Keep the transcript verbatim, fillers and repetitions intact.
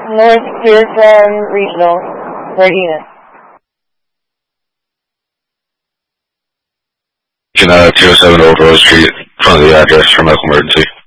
North Pearson Regional, Martinez. In uh, two oh seven Old Rose Street, front of the address for medical emergency.